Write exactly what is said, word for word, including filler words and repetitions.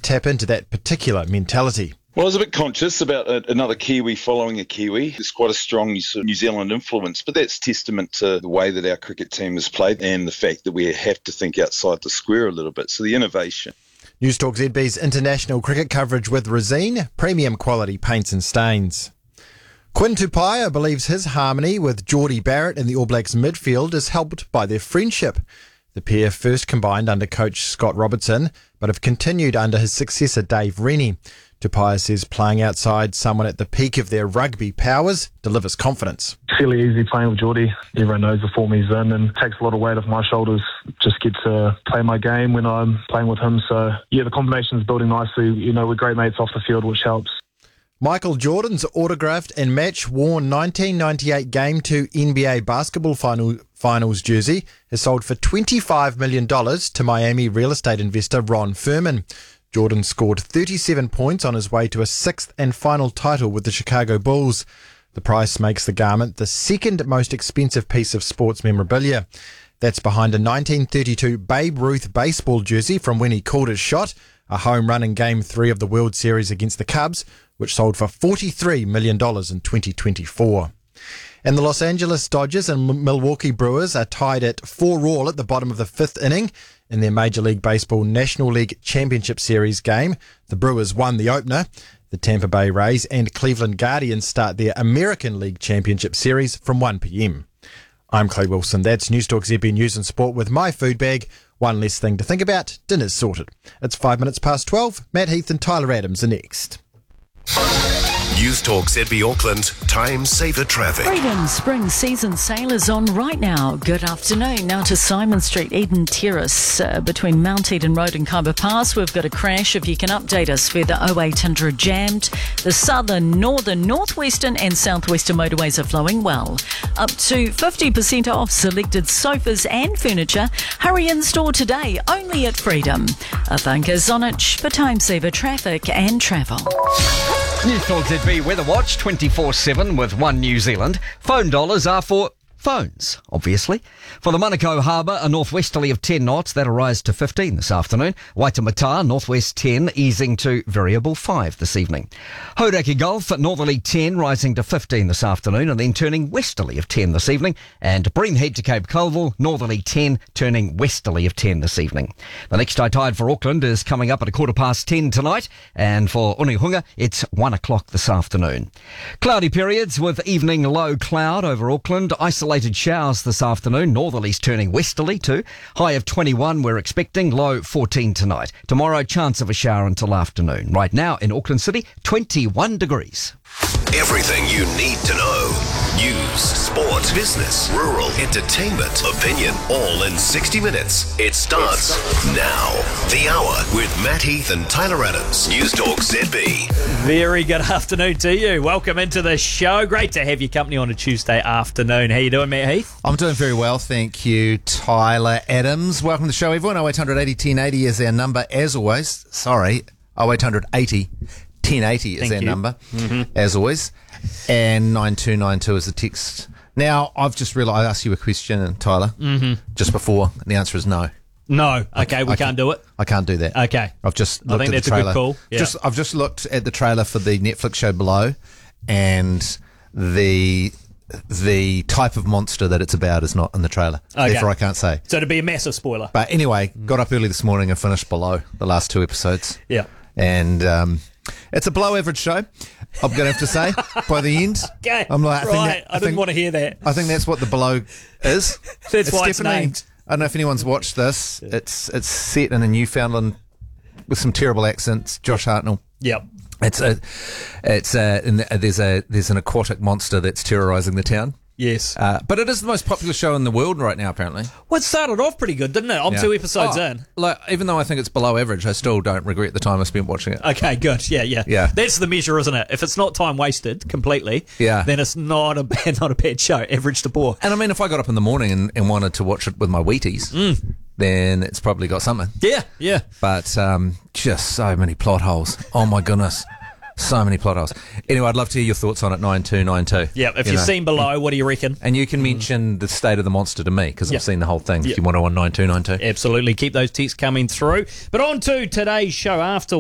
tap into that particular mentality. Well, I was a bit conscious about a, another Kiwi following a Kiwi. There's quite a strong New Zealand influence, but that's testament to the way that our cricket team has played and the fact that we have to think outside the square a little bit. So the innovation. Newstalk Z B's international cricket coverage with Resene, premium quality paints and stains. Quinn Tupaia believes his harmony with Jordie Barrett in the All Blacks midfield is helped by their friendship. The pair first combined under coach Scott Robertson, but have continued under his successor Dave Rennie. Tupaia says playing outside someone at the peak of their rugby powers delivers confidence. It's fairly easy playing with Jordie. Everyone knows the form he's in and takes a lot of weight off my shoulders. Just get to play my game when I'm playing with him. So, yeah, the combination is building nicely. You know, we're great mates off the field, which helps. Michael Jordan's autographed and match-worn nineteen ninety-eight Game two N B A basketball final, finals jersey has sold for twenty-five million dollars to Miami real estate investor Ron Furman. Jordan scored thirty-seven points on his way to a sixth and final title with the Chicago Bulls. The price makes the garment the second most expensive piece of sports memorabilia. That's behind a nineteen thirty-two Babe Ruth baseball jersey from when he called his shot, a home run in Game three of the World Series against the Cubs, which sold for forty-three million dollars in twenty twenty-four. And the Los Angeles Dodgers and Milwaukee Brewers are tied at four all at the bottom of the fifth inning in their Major League Baseball National League Championship Series game. The Brewers won the opener. The Tampa Bay Rays and Cleveland Guardians start their American League Championship Series from one p.m. I'm Clay Wilson. That's Newstalk Z B News and Sport with my food bag. One less thing to think about. Dinner's sorted. It's five minutes past twelve. Matt Heath and Tyler Adams are next. Newstalk Z B Auckland, time saver traffic. Freedom Spring Season Sale is on right now. Good afternoon. Now to Simon Street, Eden Terrace, uh, between Mount Eden Road and Kaiba Pass. We've got a crash. If you can update us, further oh eight hundred jammed. The southern, northern, northwestern and southwestern motorways are flowing well. Up to fifty percent off selected sofas and furniture. Hurry in store today, only at Freedom. A thanker Zonich for time saver traffic and travel. Newstalk Z B Weather Watch twenty-four seven with One New Zealand. Phone dollars are for phones, obviously. For the Manukau Harbour, a northwesterly of ten knots, that'll rise to fifteen this afternoon. Waitemata, northwest ten, easing to variable five this evening. Hauraki Gulf, northerly ten, rising to fifteen this afternoon, and then turning westerly of ten this evening. And Bream Head to Cape Colville, northerly ten, turning westerly of ten this evening. The next high tide for Auckland is coming up at a quarter past ten tonight, and for Unihunga, it's one o'clock this afternoon. Cloudy periods with evening low cloud over Auckland, isolated showers this afternoon, northerlies turning westerly too. High of twenty-one we're expecting, low fourteen tonight. Tomorrow, chance of a shower until afternoon. Right now in Auckland City, twenty-one degrees. Everything you need to know. News, sport, business, rural, entertainment, opinion, all in sixty minutes. It starts now. The Hour with Matt Heath and Tyler Adams. Newstalk Z B. Very good afternoon to you. Welcome into the show. Great to have your company on a Tuesday afternoon. How you doing, Matt Heath? I'm doing very well, thank you, Tyler Adams. Welcome to the show, everyone. oh eight hundred eighty ten eighty is our number, as always. Sorry, oh eight hundred eighty ten eighty is Thank our you. number, Mm-hmm. as always. And nine two nine two is the text. Now, I've just realised I asked you a question, Tyler, Mm-hmm. just before, and the answer is no. No. Okay, we I can't do it. I can't do that. Okay. I've just I looked think at that's the a good trailer. call. Yeah. Just, I've just looked at the trailer for the Netflix show Below, and the the type of monster that it's about is not in the trailer. Okay. Therefore, I can't say. So to be a massive spoiler. But anyway, got up early this morning and finished Below, the last two episodes. Yeah. And um, it's a below average show, I'm going to have to say, by the end. Okay. I'm like, I right. think that, I, didn't think, want to hear that. I think that's what the Below is. That's why it's definitely- named. I don't know if anyone's watched this. It's it's set in a Newfoundland with some terrible accents. Josh Hartnell. Yep. It's a, it's a, and there's a there's an aquatic monster that's terrorising the town. Yes. Uh, but it is the most popular show in the world right now, apparently. Well, it started off pretty good, didn't it? I'm Yeah. two episodes Oh, in. Like, even though I think it's below average, I still don't regret the time I spent watching it. Okay, good. Yeah, yeah. Yeah. That's the measure, isn't it? If it's not time wasted completely, Yeah. then it's not a bad, not a bad show. Average to poor. And I mean, if I got up in the morning and, and wanted to watch it with my Wheaties, Mm. then it's probably got something. Yeah, yeah. But um, just so many plot holes. Oh my goodness. So many plot holes. Anyway, I'd love to hear your thoughts on it, nine two nine two. Yeah, if You you've know. seen Below, what do you reckon? And you can mention the state of the monster to me, because Yep. I've seen the whole thing, Yep. if you want to on nine two nine two. Absolutely. Keep those texts coming through. But on to today's show after